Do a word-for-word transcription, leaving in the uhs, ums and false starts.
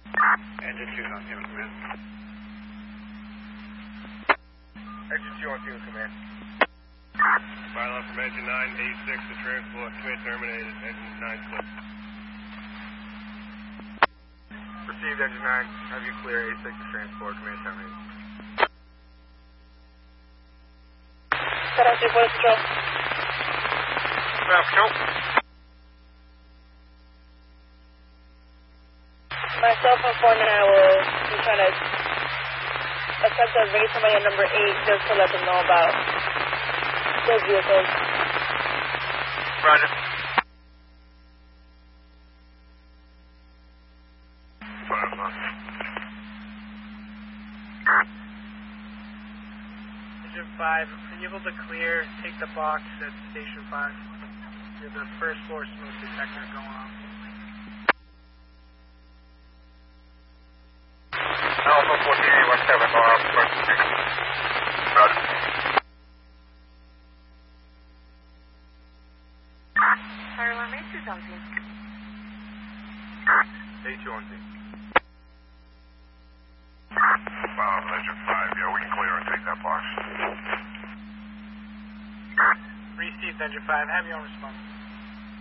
Engine two on Team Command. Engine two on Team Command. Fire line from engine nine, A six, the transport, command terminated, engine nine split. Received engine nine, have you clear A six to transport, command terminated. seven two four control. Well, control. Myself and foreman, I will be trying to attempt to raise somebody at number eight just to let them know about those vehicles. Roger. Engine five, are you able to clear, take the box at Station five? You have the first floor smoke detector going on. Alpha fourteen eight one seven, uh, first six. Roger. Fire alarm A two on team. A two on team. Wow, engine five, yeah, we can clear and take that box. Received engine five, have you on response.